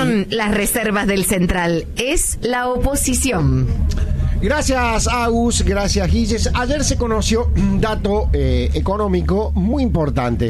son las reservas del Central? Es la oposición. Gracias, Agus, gracias, Guilles. Ayer se conoció un dato económico muy importante.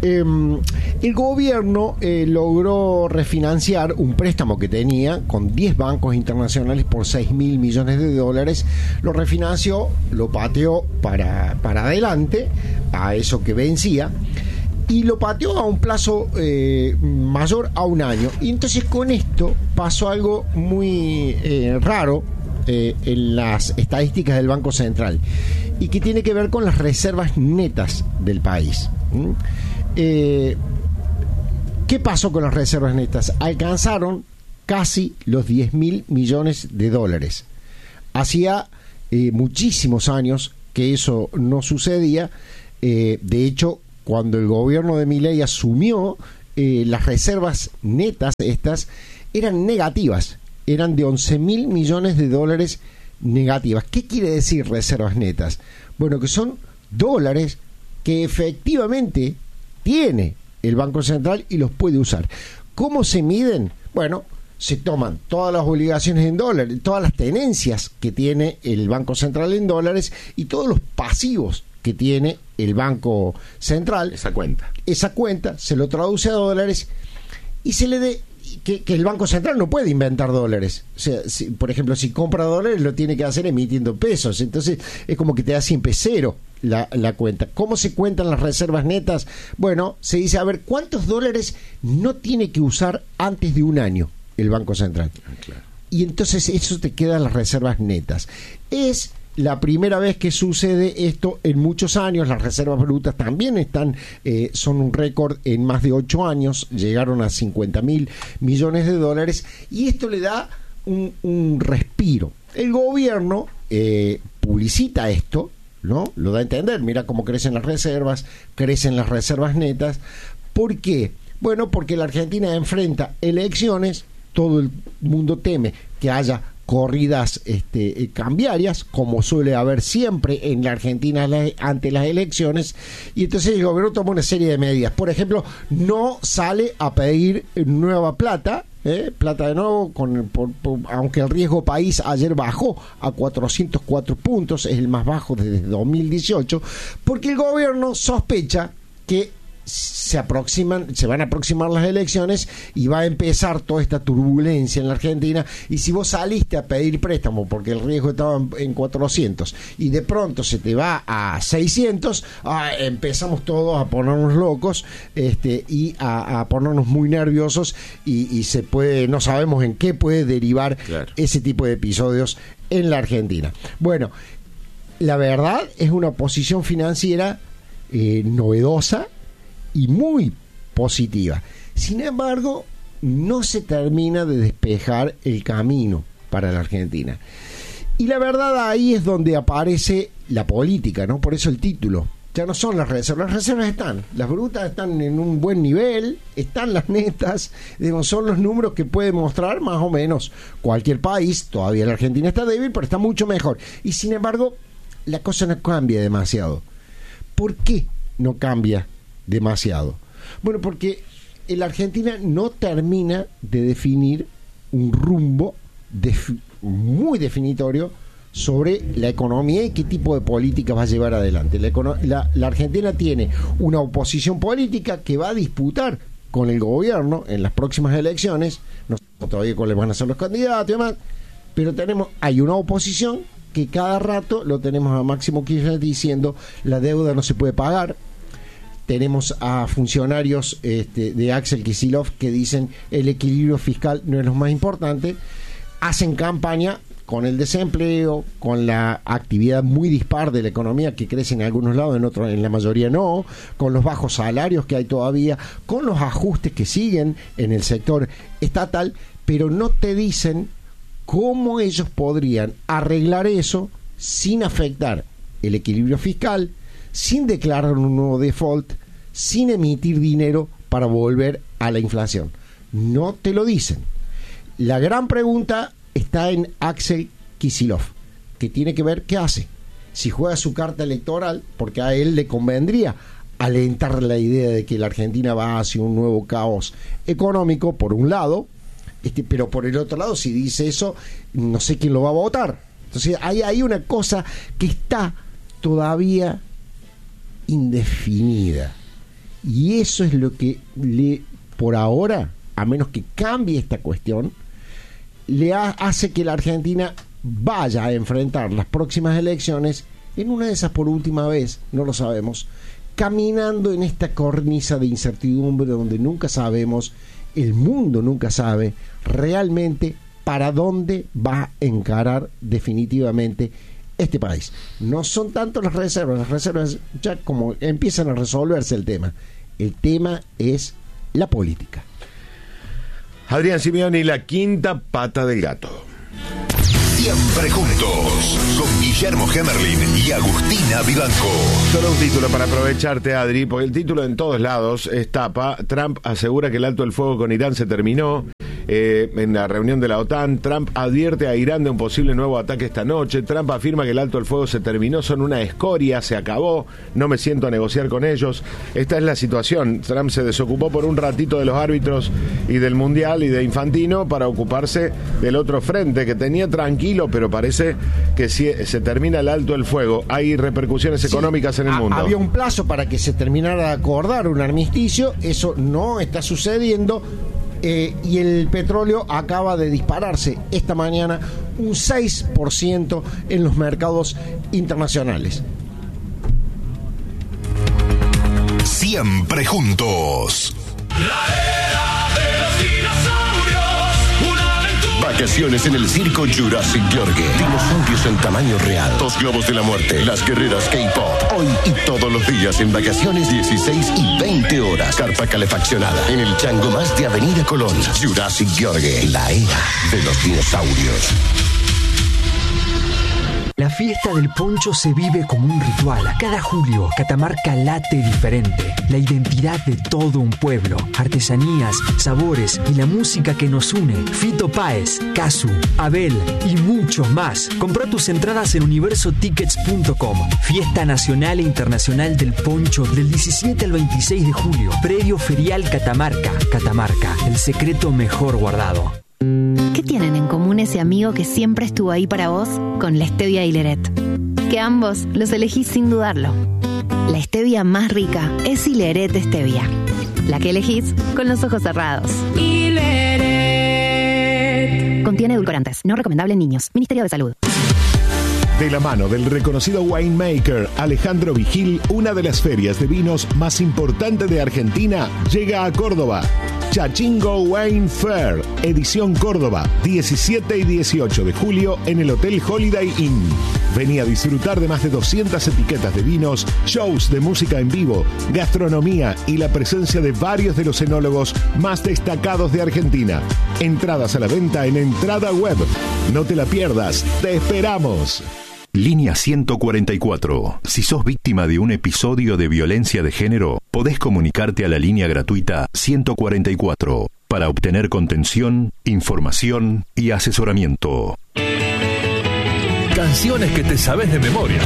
El gobierno logró refinanciar un préstamo que tenía con 10 bancos internacionales por 6.000 millones de dólares. Lo refinanció, lo pateó para adelante, a eso que vencía, y lo pateó a un plazo mayor a un año. Y entonces con esto pasó algo muy raro en las estadísticas del Banco Central, y que tiene que ver con las reservas netas del país. ¿Qué pasó con las reservas netas? Alcanzaron casi los 10.000 millones de dólares. Hacía muchísimos años que eso no sucedía. De hecho, cuando el gobierno de Milei asumió, las reservas netas estas eran negativas. Eran de 11.000 millones de dólares negativas. ¿Qué quiere decir reservas netas? Bueno, que son dólares que efectivamente tiene el Banco Central y los puede usar. ¿Cómo se miden? Bueno, se toman todas las obligaciones en dólares, todas las tenencias que tiene el Banco Central en dólares y todos los pasivos que tiene el Banco Central. Esa cuenta se lo traduce a dólares y se le que el Banco Central no puede inventar dólares. O sea, por ejemplo, si compra dólares lo tiene que hacer emitiendo pesos. Entonces es como que te da siempre cero la cuenta. ¿Cómo se cuentan las reservas netas? Bueno, se dice, a ver, ¿cuántos dólares no tiene que usar antes de un año el Banco Central? Claro. Y entonces eso te quedan las reservas netas. Es la primera vez que sucede esto en muchos años. Las reservas brutas también son un récord en más de 8 años, llegaron a 50.000 millones de dólares, y esto le da un respiro. El gobierno publicita esto, ¿no? Lo da a entender, mira cómo crecen las reservas netas. ¿Por qué? Bueno, porque la Argentina enfrenta elecciones, todo el mundo teme que haya corridas cambiarias, como suele haber siempre en la Argentina ante las elecciones, y entonces el gobierno toma una serie de medidas. Por ejemplo, no sale a pedir nueva plata de nuevo, aunque el riesgo país ayer bajó a 404 puntos, es el más bajo desde 2018, porque el gobierno sospecha que se van a aproximar las elecciones y va a empezar toda esta turbulencia en la Argentina, y si vos saliste a pedir préstamo porque el riesgo estaba en 400 y de pronto se te va a 600, empezamos todos a ponernos locos y a ponernos muy nerviosos, y no sabemos en qué puede derivar ese tipo de episodios en la Argentina. Bueno, la verdad es una posición financiera novedosa y muy positiva. Sin embargo, no se termina de despejar el camino para la Argentina. Y la verdad, ahí es donde aparece la política, ¿no? Por eso el título. Ya no son las reservas están, las brutas están en un buen nivel, están las netas, son los números que puede mostrar más o menos cualquier país. Todavía la Argentina está débil, pero está mucho mejor. Y sin embargo, la cosa no cambia demasiado. ¿Por qué no cambia demasiado? Bueno, porque la Argentina no termina de definir un rumbo muy definitorio sobre la economía y qué tipo de política va a llevar adelante. La Argentina tiene una oposición política que va a disputar con el gobierno en las próximas elecciones. No sabemos todavía cuáles van a ser los candidatos y demás, pero hay una oposición que cada rato lo tenemos a Máximo Kirchner diciendo la deuda no se puede pagar. Tenemos a funcionarios de Axel Kicillof que dicen el equilibrio fiscal no es lo más importante. Hacen campaña con el desempleo, con la actividad muy dispar de la economía que crece en algunos lados, en la mayoría no, con los bajos salarios que hay todavía, con los ajustes que siguen en el sector estatal, pero no te dicen cómo ellos podrían arreglar eso sin afectar el equilibrio fiscal, sin declarar un nuevo default, sin emitir dinero para volver a la inflación. No te lo dicen. La gran pregunta está en Axel Kicillof, que tiene que ver qué hace. Si juega su carta electoral, porque a él le convendría alentar la idea de que la Argentina va hacia un nuevo caos económico, por un lado, Pero por el otro lado, si dice eso, no sé quién lo va a votar. Entonces hay una cosa que está todavía indefinida. Y eso es lo que por ahora, a menos que cambie esta cuestión, hace que la Argentina vaya a enfrentar las próximas elecciones en una de esas por última vez, no lo sabemos, caminando en esta cornisa de incertidumbre donde nunca sabemos, el mundo nunca sabe realmente para dónde va a encarar definitivamente este país. No son tanto las reservas ya como empiezan a resolverse el tema es la política. Adrián Simeoni, la quinta pata del gato. Siempre juntos, con Guillermo Gemerlin y Agustina Vivanco. Solo un título para aprovecharte, Adri, porque el título en todos lados es tapa. Trump asegura que el alto el fuego con Irán se terminó. En la reunión de la OTAN, Trump advierte a Irán de un posible nuevo ataque esta noche. Trump afirma que el alto el fuego se terminó, son una escoria, se acabó, no me siento a negociar con ellos. Esta es la situación. Trump se desocupó por un ratito de los árbitros y del Mundial y de Infantino para ocuparse del otro frente, que tenía tranquilo, pero parece que si se termina el alto el fuego, hay repercusiones económicas en el mundo. Había un plazo para que se terminara de acordar un armisticio, eso no está sucediendo. Y el petróleo acaba de dispararse esta mañana un 6% en los mercados internacionales. Siempre juntos. La era de los dinosaurios, una aventura. Vacaciones en el circo Jurassic Yorgue. Dinosaurios en tamaño real. Los globos de la muerte. Las guerreras K-pop. Hoy y todos los días en vacaciones 16 y 20 horas. Carpa calefaccionada. En el Chango Más de Avenida Colón. Jurassic Yorgue. La era de los dinosaurios. La fiesta del poncho se vive como un ritual. Cada julio, Catamarca late diferente. La identidad de todo un pueblo. Artesanías, sabores y la música que nos une. Fito Páez, Casu, Abel y muchos más. Comprá tus entradas en universotickets.com. Fiesta nacional e internacional del poncho del 17 al 26 de julio. Predio Ferial Catamarca. Catamarca, el secreto mejor guardado. ¿Qué tienen en común ese amigo que siempre estuvo ahí para vos con la stevia y Ileret? Que ambos los elegís sin dudarlo. La stevia más rica es Ileret Stevia, la que elegís con los ojos cerrados. Ileret. Contiene edulcorantes, no recomendable en niños. Ministerio de Salud. De la mano del reconocido winemaker Alejandro Vigil, una de las ferias de vinos más importantes de Argentina llega a Córdoba. Chachingo Wine Fair, edición Córdoba, 17 y 18 de julio en el Hotel Holiday Inn. Vení a disfrutar de más de 200 etiquetas de vinos, shows de música en vivo, gastronomía y la presencia de varios de los enólogos más destacados de Argentina. Entradas a la venta en Entrada Web. No te la pierdas, te esperamos. Línea 144. Si sos víctima de un episodio de violencia de género, podés comunicarte a la línea gratuita 144 para obtener contención, información y asesoramiento. Canciones que te sabes de memoria.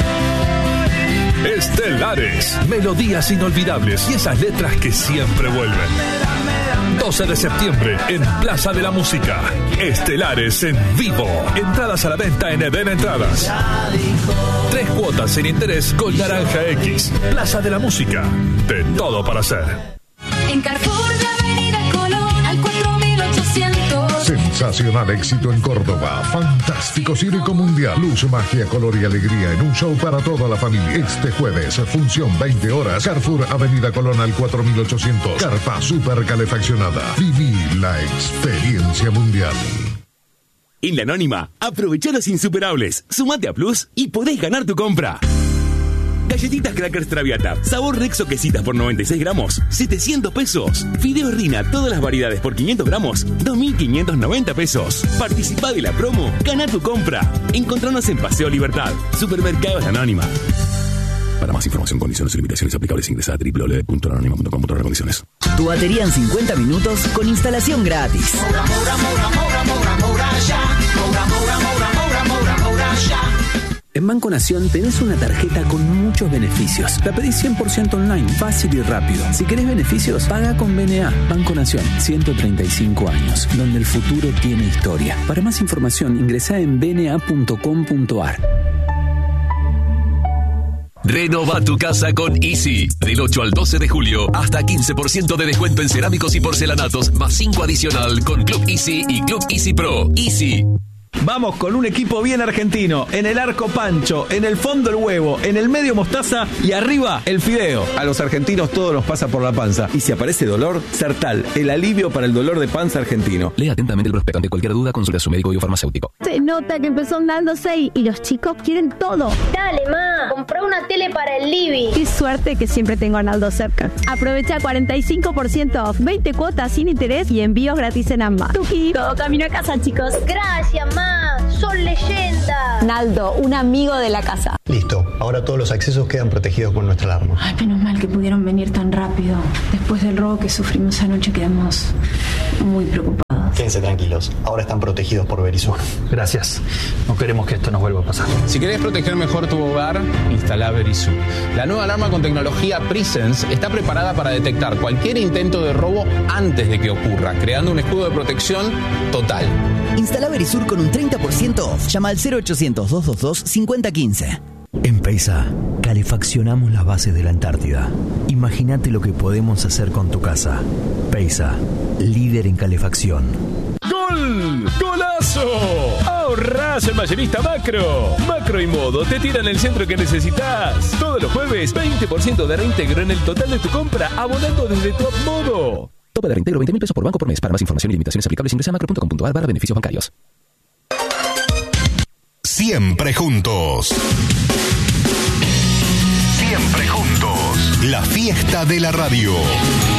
Estelares, melodías inolvidables y esas letras que siempre vuelven. 12 de septiembre en Plaza de la Música. Estelares en vivo. Entradas a la venta en Eden Entradas. 3 cuotas sin interés con Naranja X. Plaza de la Música. De todo para hacer. En Carrefour de Avenida Colón al 4800. Sensacional éxito en Córdoba. Fantástico circo mundial. Luz, magia, color y alegría en un show para toda la familia. Este jueves, función 20 horas. Carrefour Avenida Colón al 4800. Carpa super calefaccionada. Viví la experiencia mundial. En La Anónima, aprovecha los insuperables. Sumate a Plus y podés ganar tu compra. Galletitas Crackers Traviata, sabor Rexo Quesitas por 96 gramos, 700 pesos. Fideos Rina, todas las variedades por 500 gramos, 2.590 pesos. Participá de la promo, gana tu compra. Encontranos en Paseo Libertad, Supermercados La Anónima. Para más información, condiciones y limitaciones aplicables, ingresa a www.lanonima.com/condiciones. Tu batería en 50 minutos con instalación gratis. Moura, moura, moura, moura, moura, moura, ya. Moura, moura, moura, moura, moura, moura, ya. En Banco Nación tenés una tarjeta con muchos beneficios. La pedís 100% online, fácil y rápido. Si querés beneficios, paga con BNA. Banco Nación, 135 años, donde el futuro tiene historia. Para más información, ingresá en bna.com.ar. Renova tu casa con Easy. Del 8 al 12 de julio, hasta 15% de descuento en cerámicos y porcelanatos, más 5 adicional con Club Easy y Club Easy Pro. Easy. Vamos con un equipo bien argentino. En el arco Pancho, en el fondo el huevo, en el medio mostaza y arriba el fideo. A los argentinos todo nos pasa por la panza. Y si aparece dolor, Sertal, el alivio para el dolor de panza argentino. Lea atentamente el prospecto. Ante cualquier duda, consulte a su médico o farmacéutico. Se nota que empezó andando 6 y los chicos quieren todo. Dale, ma, comprá una tele para el living. Qué suerte que siempre tengo a Naldo cerca. Aprovecha 45% off, 20 cuotas sin interés y envíos gratis en ambas. Tuki, todo camino a casa, chicos. Gracias, ma. Son leyendas. Naldo, un amigo de la casa. Listo, ahora todos los accesos quedan protegidos con nuestra alarma. Ay, menos mal que pudieron venir tan rápido. Después del robo que sufrimos anoche quedamos muy preocupados. Quédense tranquilos, ahora están protegidos por Verisur. Gracias, no queremos que esto nos vuelva a pasar. Si querés proteger mejor tu hogar, instala Verisur. La nueva alarma con tecnología Presence está preparada para detectar cualquier intento de robo antes de que ocurra, creando un escudo de protección total. Instala Verisur con un 30% off. Llama al 0800-222-5015. En Peisa, calefaccionamos las bases de la Antártida. Imagínate lo que podemos hacer con tu casa. Peisa, líder en calefacción. ¡Gol! ¡Golazo! ¡Ahorrás en Mayorista Macro! Macro y Modo te tiran el centro que necesitas. Todos los jueves, 20% de reintegro en el total de tu compra, abonando desde Top Modo. Tope de reintegro 20.000 pesos por banco por mes. Para más información y limitaciones aplicables, ingresa a macro.com.ar/beneficios bancarios. Siempre juntos. Siempre juntos. La fiesta de la radio.